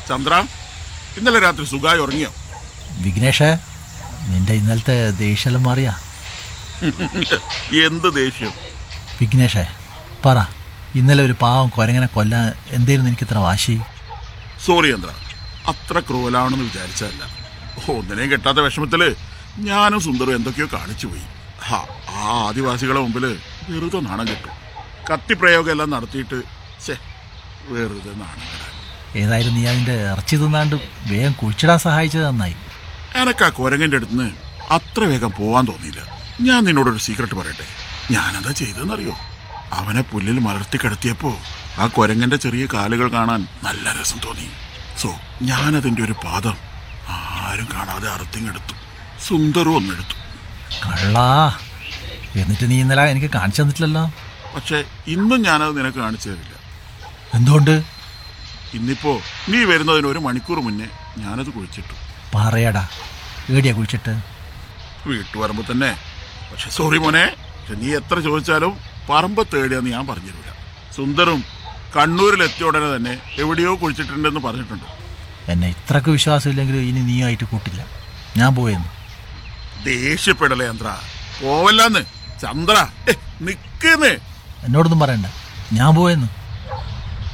ചന്ദ്ര, ഇന്നലെ രാത്രി സുഖമായി ഉറങ്ങിയോ? വിഘ്നേഷ്, നിന്റെ ഇന്നലത്തെ ദേഷ്യം മാറിയാ? എന്ത് ദേഷ്യം? വിഘ്നേഷേ, പറ, ഇന്നലെ ഒരു പാവം കൊരങ്ങനെ കൊല്ലാൻ എന്തേലും എനിക്കിത്ര വാശി? സോറി ചന്ദ്ര, അത്ര ക്രൂവലാണെന്ന് വിചാരിച്ചതല്ല. ഒന്നിനെയും കെട്ടാത്ത വിഷമത്തില് ഞാനും സുന്ദറും എന്തൊക്കെയോ കാണിച്ചു പോയി. ആ ആദിവാസികളെ മുമ്പില് വെറുതെ നാണം കെട്ടു. കത്തിപ്രയോഗം എല്ലാം നടത്തിയിട്ട് വെറുതെ നാണം കെടാൻ. ഏതായാലും നീ അതിൻ്റെ ഇറച്ചി തിന്നാണ്ട് വേഗം കുഴിച്ചിടാൻ സഹായിച്ചത് നന്നായി. എനക്ക് ആ കുരങ്ങൻ്റെ അടുത്തുനിന്ന് അത്ര വേഗം പോവാൻ തോന്നിയില്ല. ഞാൻ നിന്നോടൊരു സീക്രട്ട് പറയട്ടെ. ഞാനതാ ചെയ്തെന്നറിയോ? അവനെ പുല്ലിൽ മലർത്തി കിടത്തിയപ്പോ ആ കുരങ്ങന്റെ ചെറിയ കാലുകൾ കാണാൻ നല്ല രസം തോന്നി. ഞാനതിൻ്റെ ഒരു പാദം ആരും കാണാതെ അറുത്തിങ്ങെടുത്തു. സുന്ദറും ഒന്നെടുത്തു. കള്ളാ, എന്നിട്ട് നീ ഇന്നലെ എനിക്ക് കാണിച്ചു തന്നിട്ടില്ലല്ലോ. പക്ഷെ ഇന്നും ഞാനത് നിനക്ക് കാണിച്ചു തരില്ല. എന്തുകൊണ്ട്? ഇന്നിപ്പോ നീ വരുന്നതിന് 1 മണിക്കൂർ മുന്നേ ഞാനത് കുഴിച്ചിട്ടു. പറയടാ, ഏടിയാ കുഴിച്ചിട്ട്? വീട്ടുപറമ്പ് തന്നെ. പക്ഷെ സോറി മോനെ, നീ എത്ര ചോദിച്ചാലും പറമ്പ് തേടിയാന്ന് ഞാൻ പറഞ്ഞു തരില്ല. സുന്ദറും കണ്ണൂരിലെത്തിയ ഉടനെ തന്നെ എവിടെയോ കുഴിച്ചിട്ടുണ്ടെന്ന് പറഞ്ഞിട്ടുണ്ട്. എന്നെ ഇത്രക്ക് വിശ്വാസമില്ലെങ്കിൽ ഇനി നീയായിട്ട് കൂട്ടില്ല. ഞാൻ പോയെന്ന്. ദേഷ്യപ്പെടലേ ചന്ദ്ര, പോവല്ലാന്ന്. ചന്ദ്ര നിക്കുന്നേ. എന്നോടൊന്നും പറയണ്ട, ഞാൻ പോയെന്ന്.